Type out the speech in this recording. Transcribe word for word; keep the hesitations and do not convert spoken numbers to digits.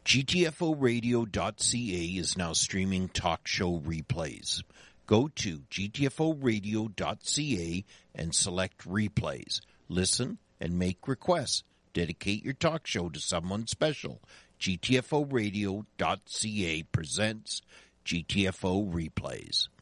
G T F O radio dot C A is now streaming talk show replays. Go to G T F O radio dot C A and select replays. Listen and make requests. Dedicate your talk show to someone special. G T F O radio dot C A presents G T F O Replays.